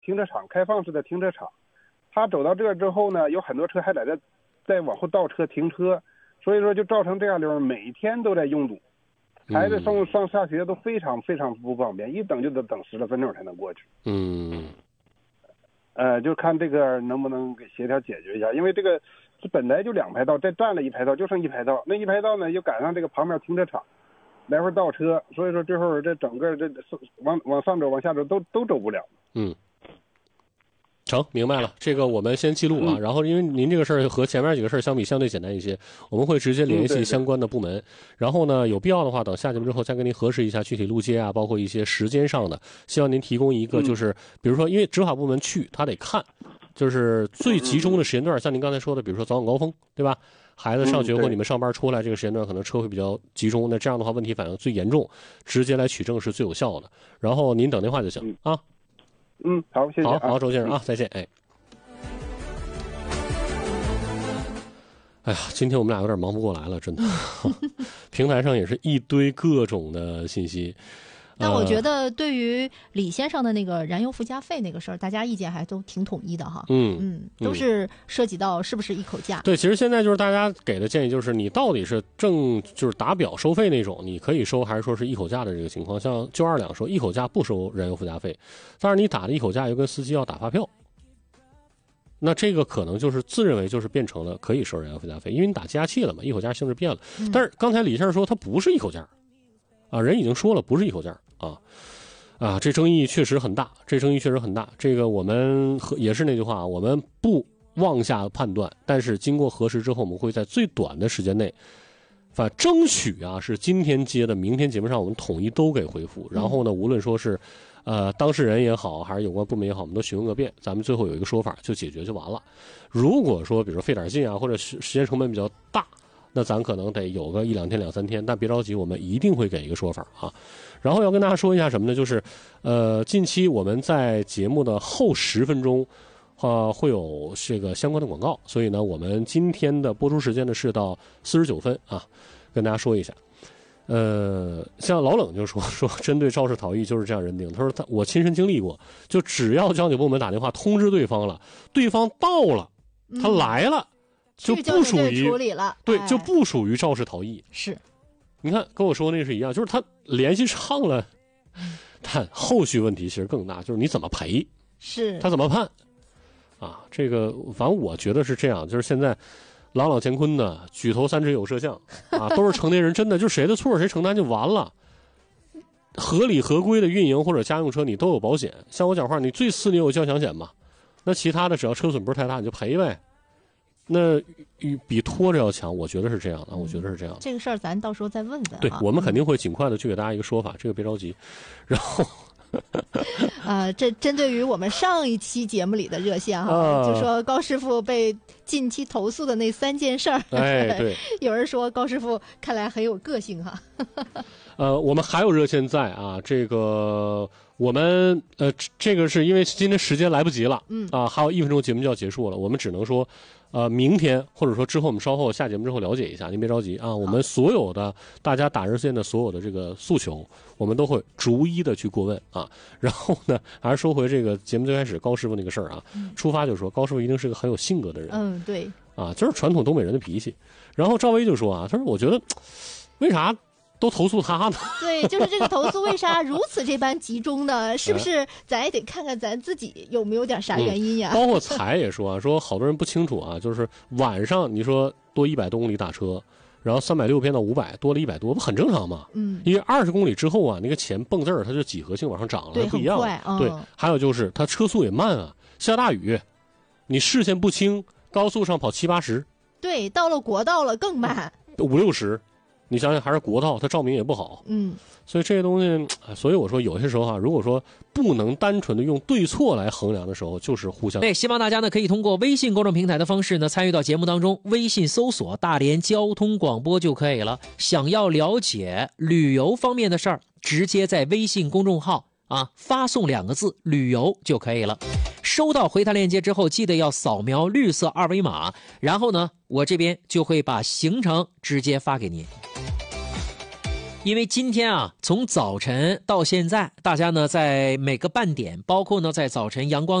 停车场，开放式的停车场。他走到这儿之后呢，有很多车还在这再往后倒车停车，所以说就造成这样的每天都在拥堵，孩子上下学都非常非常不方便，一等就得等10来分钟才能过去。就看这个能不能给协调解决一下，因为这本来就2排道，再占了1排道，就剩1排道，那1排道呢又赶上这个旁边停车场，来回倒车，所以说最后这整个这往上走往下走都走不了。 成，明白了。这个我们先记录啊，然后因为您这个事儿和前面几个事儿相比相对简单一些，我们会直接联系相关的部门，然后呢有必要的话等下节目之后再跟您核实一下具体路街啊，包括一些时间上的，希望您提供一个就是比如说因为执法部门去他得看就是最集中的时间段，像您刚才说的比如说早晚高峰，对吧？孩子上学或你们上班出来这个时间段可能车会比较集中，那这样的话问题反映最严重，直接来取证是最有效的，然后您等电话就行啊。 好，谢谢。 好，周先生啊，再见。哎呀，今天我们俩有点忙不过来了，真的。平台上也是一堆各种的信息。 那我觉得对于李先生的那个燃油附加费那个事儿，大家意见还都挺统一的哈。都是涉及到是不是一口价。 对，其实现在就是大家给的建议就是你到底是就是打表收费那种你可以收，还是说是一口价的这个情况。像就2两说一口价不收燃油附加费，但是你打了一口价又跟司机要打发票，那这个可能就是自认为就是变成了可以收燃油附加费，因为你打计价器了嘛，一口价性质变了。但是刚才李先生说他不是一口价啊，人已经说了不是一口价啊，这争议确实很大，这个我们也是那句话，我们不妄下判断，但是经过核实之后，我们会在最短的时间内，争取啊是今天接的，明天节目上我们统一都给回复。然后呢，无论说是当事人也好，还是有关部门也好，我们都询问个遍，咱们最后有一个说法就解决就完了。如果说比如说费点劲啊，或者时间成本比较大，那咱可能得有个1、2天、2、3天，但别着急，我们一定会给一个说法啊。然后要跟大家说一下什么呢？就是近期我们在节目的后10分钟会有这个相关的广告，所以呢我们今天的播出时间呢是到49分啊，跟大家说一下。像老冷就说针对肇事逃逸就是这样认定，他说我亲身经历过，就只要交警部门打电话通知对方了，对方到了，他来了，就不属于处理了， 对，就不属于肇事逃逸。 是， 你看跟我说那是一样，就是他联系上了，但后续问题其实更大，就是你怎么赔， 是他怎么判啊？这个反正我觉得是这样，就是现在朗朗乾坤的举头三尺有摄像啊，都是成年人，真的就谁的错谁承担就完了。合理合规的运营或者家用车你都有保险，像我讲话，你最次你有交强险嘛，那其他的只要车损不是太大你就赔呗。那比拖着要强，我觉得是这样的，我觉得是这样的。 这个事儿咱到时候再问问。 对，我们肯定会尽快的去给大家一个说法，这个别着急。然后这针对于我们上一期节目里的热线哈，就说高师傅被近期投诉的那3件事儿， 对， 有人说高师傅看来很有个性哈。 我们还有热线在啊，这个我们这个是因为今天时间来不及了，还有1分钟节目就要结束了，我们只能说明天或者说之后我们稍后下节目之后了解一下，您别着急啊，我们所有的大家打热线的所有的这个诉求，我们都会逐一的去过问啊。然后呢，还是说回这个节目最开始高师傅那个事儿啊，出发就说高师傅一定是个很有性格的人， 对， 啊，就是传统东北人的脾气。然后赵薇就说啊，他说我觉得为啥都投诉他呢？ 对，就是这个投诉为啥如此这般集中呢？是不是咱也得看看咱自己有没有点啥原因呀？ 包括财也说啊，说好多人不清楚啊，就是晚上你说多100多公里打车，然后360变到500，多了100多，不很正常吗？因为20公里之后啊，那个钱蹦字儿它就几何性往上涨了， 对， 不一样。对，还有就是它车速也慢啊，下大雨，你视线不清，高速上跑70、80， 对，到了国道了更慢 ，50、60。你想想还是国道，它照明也不好，所以这些东西，所以我说有些时候如果说不能单纯的用对错来衡量的时候，就是互相。 对，希望大家呢可以通过微信公众平台的方式呢参与到节目当中，微信搜索大连交通广播就可以了。想要了解旅游方面的事儿，直接在微信公众号发送2个字旅游就可以了。收到回弹链接之后，记得要扫描绿色2维码，然后呢我这边就会把行程直接发给您。 因为今天啊，从早晨到现在，大家呢在每个半点，包括呢在早晨阳光